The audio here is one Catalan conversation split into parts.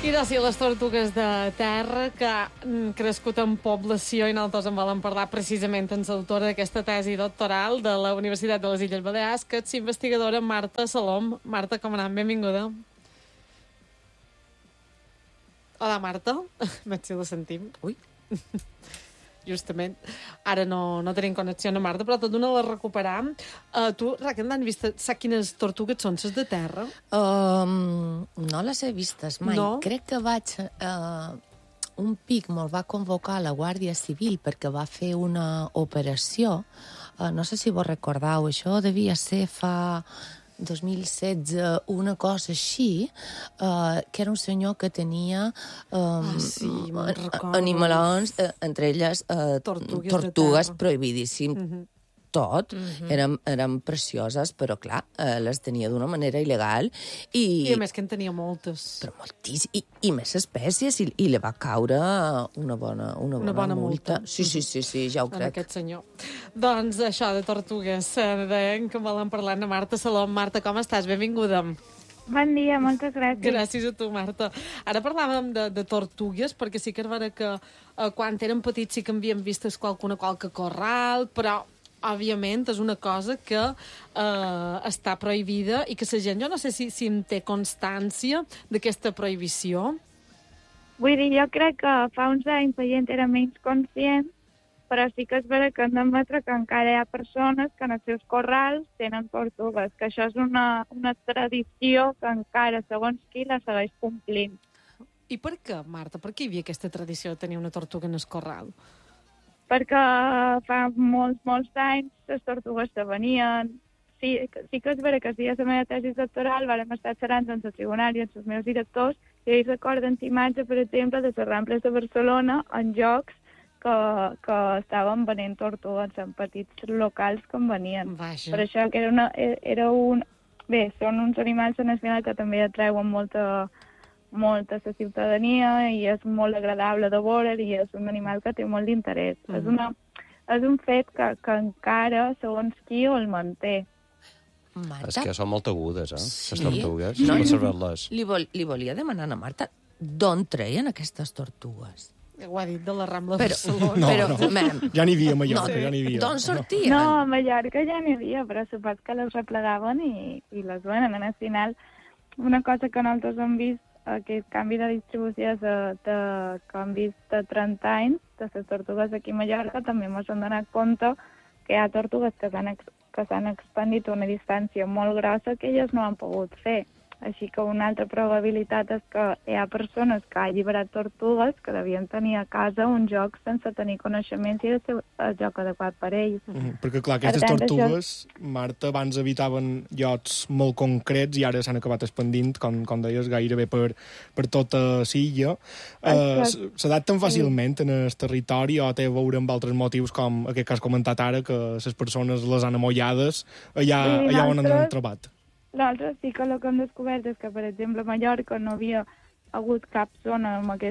I doncs, sí, les tortugues de terra que han crescut en població i nosaltres en volen parlar precisament amb l'autora d'aquesta tesi doctoral de la Universitat de les Illes Balears, que és investigadora Marta Salom. Marta, com anem? Benvinguda. Hola, Marta. Veig si la sentim. Ui. Justament. Ara no tenim connexió amb Marta, però tot d'una la recuperam. Tu, Raquel, n'han vist? Saps quines tortugues són les de terra? No les he vistes mai. No? Crec que vaig... un pic me'l va convocar la Guàrdia Civil perquè va fer una operació. No sé si vos recordeu, això devia ser fa 2016, una cosa així, que era un senyor que tenia animalons, entre elles tortugues prohibidíssim. Tot, eren precioses, però clar, les tenia d'una manera il·legal I a més que en tenia moltes. Però moltíssim, i més espècies, i li va caure una bona multa. Sí, ja ho crec. Aquest senyor. Doncs això de tortugues, deien que volen parlar amb Marta Salom. Marta, com estàs? Benvinguda. Bon dia, moltes gràcies. Gràcies a tu, Marta. Ara parlàvem de tortugues, perquè sí que és vera que quan érem petits sí que havíem vist qualque corral, però òbviament és una cosa que està prohibida i que la gent, jo no sé si en té constància d'aquesta prohibició. Vull dir, jo crec que fa uns anys la gent era menys conscient, però sí que és vera que hem d'admetre que encara hi ha persones que en els seus corrals tenen tortugues, que això és una tradició que encara, segons qui, la segueix complint. I per què, Marta? Per què hi havia aquesta tradició de tenir una tortuga en el corral? Perquè fa molts anys les tortugues se venien. Sí que és vera que si a la meva tesi doctoral vam estar xerrant amb el tribunal i amb els meus directors i ells recorden imatges, per exemple, de les Rambles de Barcelona en jocs que estaven venent tortugues en petits locals que en venien. Vaja. Per això que era un... Bé, són uns animals en el final que també atreuen molta la ciutadania i és molt agradable de veure i és un animal que té molt d'interès. És un fet que encara, segons qui, el manté. Marta? És que són molt agudes, les tortugues. Li volia demanar a Marta d'on treien aquestes tortugues? Ho ha dit de la Rambla de Barcelona. No. Ja n'hi havia a Mallorca, ja n'hi havia. D'on sortien? No, a Mallorca ja n'hi havia, però supos que les replegaven i les venen. En el final, una cosa que nosaltres hem vist, aquest canvi de distribució que hem vist de 30 anys de les tortugues aquí a Mallorca, també ens hem donat compte que hi ha tortugues que s'han expandit a una distància molt grossa que elles no han pogut fer. Així que una altra probabilitat és que hi ha persones que han alliberat tortugues que devien tenir a casa un joc sense tenir coneixements i el joc adequat per ells. Perquè, clar, aquestes tortugues, Marta, abans habitaven llocs molt concrets i ara s'han acabat expandint, com deies, gairebé per tota l'illa. S'adapten fàcilment en el territori o té a veure amb altres motius com aquest que has comentat ara, que les persones les han amollades allà on han trobat? Nosaltres sí que el que hem descobert és que, per exemple, a Mallorca no havia hagut cap zona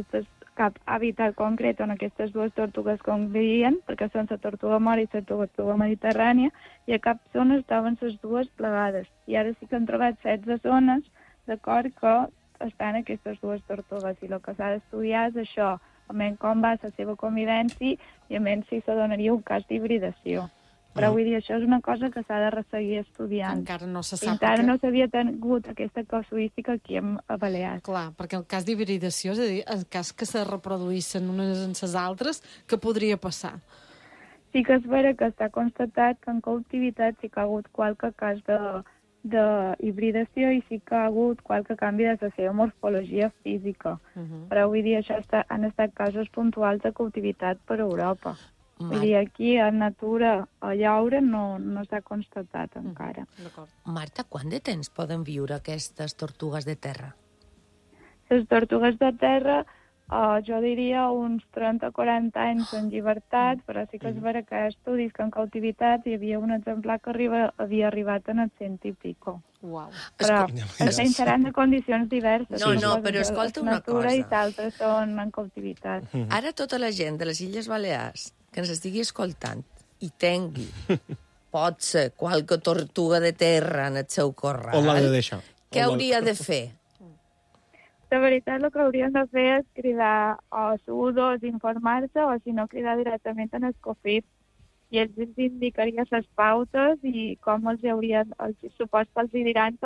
cap hàbitat concret on aquestes dues tortugues convivien, perquè són la tortuga mora i la tortuga mediterrània, i a cap zona estaven les dues plegades. I ara sí que han trobat 16 zones, d'acord, que estan aquestes dues tortugues. I el que s'ha d'estudiar és això, almenys com va la seva convivència i almenys si s'adonaria un cas d'hibridació. Però vull dir, això és una cosa que s'ha de seguir estudiant. Encara no se sap. Encara no s'havia tingut aquesta casuística aquí a Balears. Clar, perquè el cas d'hibridació, és a dir, el cas que se reproduïssin unes en les altres, què podria passar? Sí que és vera que està constatat que en cautivitat sí que ha hagut qualque cas d'hibridació i sí que ha hagut qualque canvi de la seva morfologia física. Però vull dir, això han estat casos puntuals de cautivitat per Europa. Vull dir, aquí a natura, a llaure, no s'ha constatat encara. Marta, quant de temps poden viure aquestes tortugues de terra? Les tortugues de terra, jo diria uns 30 o 40 anys en llibertat, però sí que és vera que hi ha estudis que en cautivitat hi havia un exemplar que havia arribat en el 100 i pico. Uau. Però estem xerrant de condicions diverses. No, però escolta una cosa. I d'altres són en cautivitat. Ara tota la gent de les Illes Balears que ens estigui escoltant i tingui, pot ser, qualque tortuga de terra en el seu corral, on l'ha de deixar? què hauria de fer? de veritat el que haurien de fer és cridar a SUDOS, informar-se, o si no, cridar directament en el COFIP. I ells ens indicarien les pautes i com els haurien, supos que els diran